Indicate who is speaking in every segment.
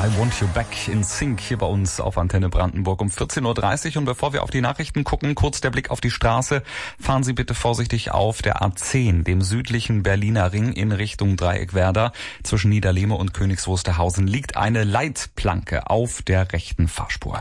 Speaker 1: I Want You Back in Sync hier bei uns auf Antenne Brandenburg um 14.30 Uhr. Und bevor wir auf die Nachrichten gucken, kurz der Blick auf die Straße. Fahren Sie bitte vorsichtig auf der A10, dem südlichen Berliner Ring in Richtung Dreieckwerder. Zwischen Niederlehme und Königs Wusterhausen liegt eine Leitplanke auf der rechten Fahrspur.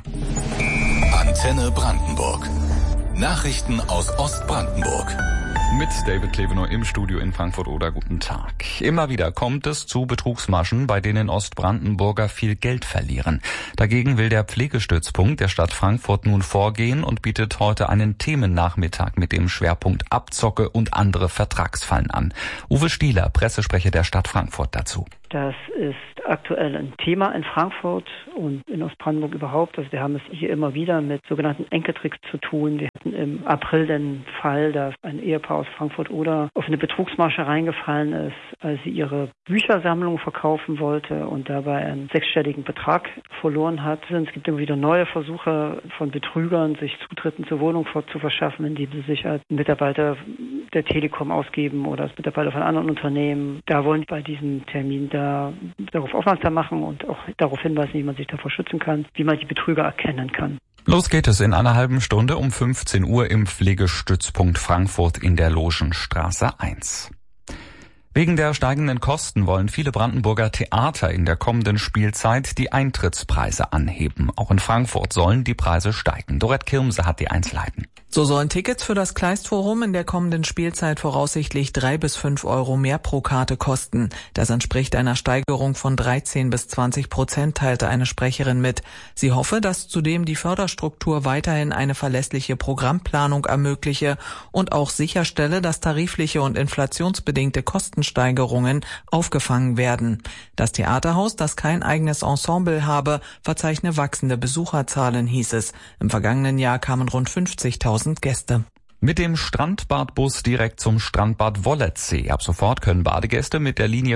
Speaker 2: Antenne Brandenburg. Nachrichten aus Ostbrandenburg.
Speaker 1: Mit David Klevenow im Studio in Frankfurt oder guten Tag. Immer wieder kommt es zu Betrugsmaschen, bei denen Ostbrandenburger viel Geld verlieren. Dagegen will der Pflegestützpunkt der Stadt Frankfurt nun vorgehen und bietet heute einen Themennachmittag mit dem Schwerpunkt Abzocke und andere Vertragsfallen an. Uwe Stieler, Pressesprecher der Stadt Frankfurt dazu.
Speaker 3: Das ist aktuell ein Thema in Frankfurt und in Ostbrandenburg überhaupt. Also wir haben es hier immer wieder mit sogenannten Enkeltricks zu tun. Wir hatten im April den Fall, dass ein Ehepaar aus Frankfurt-Oder auf eine Betrugsmasche reingefallen ist, als sie ihre Büchersammlung verkaufen wollte und dabei einen sechsstelligen Betrag verloren hat. Es gibt immer wieder neue Versuche von Betrügern, sich Zutritten zur Wohnung zu verschaffen, indem sie sich als Mitarbeiter der Telekom ausgeben oder als Mitarbeiter von anderen Unternehmen. Da wollen wir bei diesem Termin darauf aufmerksam machen und auch darauf hinweisen, wie man sich davor schützen kann, wie man die Betrüger erkennen kann.
Speaker 1: Los geht es in einer halben Stunde um 15 Uhr im Pflegestützpunkt Frankfurt in der Logenstraße 1. Wegen der steigenden Kosten wollen viele Brandenburger Theater in der kommenden Spielzeit die Eintrittspreise anheben. Auch in Frankfurt sollen die Preise steigen. Dorette Kirmse hat die Einzelheiten.
Speaker 4: So sollen Tickets für das Kleistforum in der kommenden Spielzeit voraussichtlich 3 bis 5 Euro mehr pro Karte kosten. Das entspricht einer Steigerung von 13 bis 20%, teilte eine Sprecherin mit. Sie hoffe, dass zudem die Förderstruktur weiterhin eine verlässliche Programmplanung ermögliche und auch sicherstelle, dass tarifliche und inflationsbedingte Kostensteigerungen aufgefangen werden. Das Theaterhaus, das kein eigenes Ensemble habe, verzeichne wachsende Besucherzahlen, hieß es. Im vergangenen Jahr kamen rund 50.000 Gäste.
Speaker 1: Mit dem Strandbadbus direkt zum Strandbad Wollertsee. Ab sofort können Badegäste mit der Linie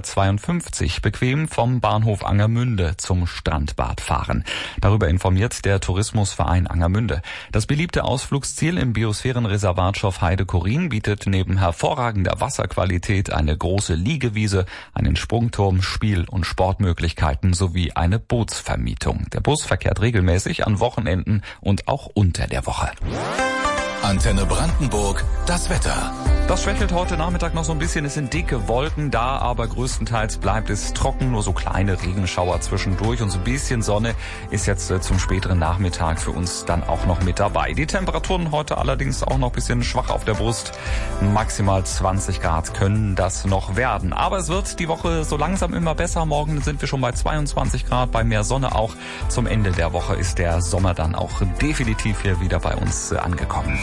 Speaker 1: 452 bequem vom Bahnhof Angermünde zum Strandbad fahren. Darüber informiert der Tourismusverein Angermünde. Das beliebte Ausflugsziel im Biosphärenreservat Schorfheide-Chorin bietet neben hervorragender Wasserqualität eine große Liegewiese, einen Sprungturm, Spiel- und Sportmöglichkeiten sowie eine Bootsvermietung. Der Bus verkehrt regelmäßig an Wochenenden und auch unter der Woche.
Speaker 2: Antenne Brandenburg, das Wetter.
Speaker 1: Das schwächelt heute Nachmittag noch so ein bisschen. Es sind dicke Wolken da, aber größtenteils bleibt es trocken. Nur so kleine Regenschauer zwischendurch und so ein bisschen Sonne ist jetzt zum späteren Nachmittag für uns dann auch noch mit dabei. Die Temperaturen heute allerdings auch noch ein bisschen schwach auf der Brust. Maximal 20 Grad können das noch werden. Aber es wird die Woche so langsam immer besser. Morgen sind wir schon bei 22 Grad, bei mehr Sonne auch. Zum Ende der Woche ist der Sommer dann auch definitiv hier wieder bei uns angekommen.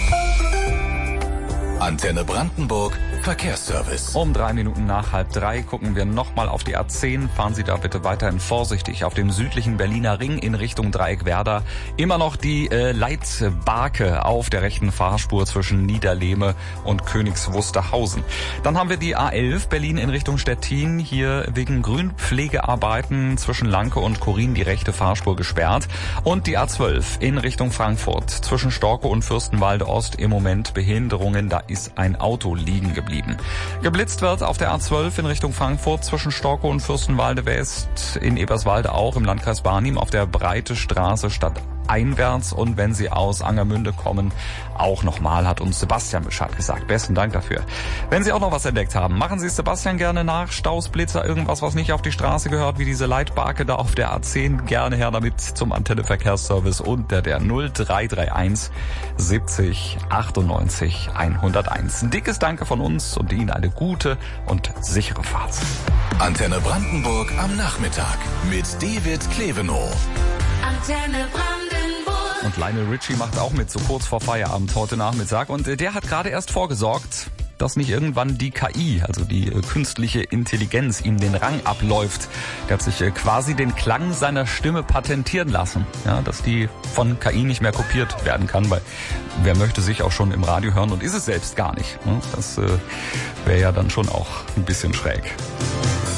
Speaker 2: Antenne Brandenburg, Verkehrsservice.
Speaker 1: Um 3 Minuten nach 2:30 gucken wir nochmal auf die A10. Fahren Sie da bitte weiterhin vorsichtig auf dem südlichen Berliner Ring in Richtung Dreieckwerder. Immer noch die Leitbarke auf der rechten Fahrspur zwischen Niederlehme und Königs Wusterhausen. Dann haben wir die A11 Berlin in Richtung Stettin. Hier wegen Grünpflegearbeiten zwischen Lanke und Chorin die rechte Fahrspur gesperrt. Und die A12 in Richtung Frankfurt zwischen Storkow und Fürstenwalde Ost im Moment Behinderungen. Da ist ein Auto liegen geblieben. Geblitzt wird auf der A12 in Richtung Frankfurt zwischen Storkow und Fürstenwalde West, in Eberswalde auch im Landkreis Barnim auf der Breite Straße stadteinwärts. Und wenn Sie aus Angermünde kommen, auch nochmal, hat uns Sebastian Bescheid gesagt. Besten Dank dafür. Wenn Sie auch noch was entdeckt haben, machen Sie es Sebastian gerne nach. Staus, Blitzer, irgendwas, was nicht auf die Straße gehört, wie diese Leitbarke da auf der A10, gerne her damit zum Antenne Verkehrsservice unter der 0331 70 98 101. Ein dickes Danke von uns und Ihnen eine gute und sichere Fahrt.
Speaker 2: Antenne Brandenburg am Nachmittag mit David Klevenow.
Speaker 5: Antenne Brandenburg.
Speaker 1: Und Lionel Richie macht auch mit, so kurz vor Feierabend heute Nachmittag. Und der hat gerade erst vorgesorgt, dass nicht irgendwann die KI, also die künstliche Intelligenz, ihm den Rang abläuft. Der hat sich quasi den Klang seiner Stimme patentieren lassen, ja, dass die von KI nicht mehr kopiert werden kann, weil wer möchte sich auch schon im Radio hören und ist es selbst gar nicht. Das wäre ja dann schon auch ein bisschen schräg.